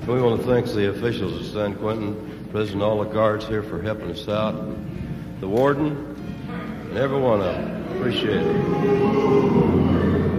We want to thank the officials of San Quentin, President, all the guards here for helping us out, the warden, and every one of them. Appreciate it.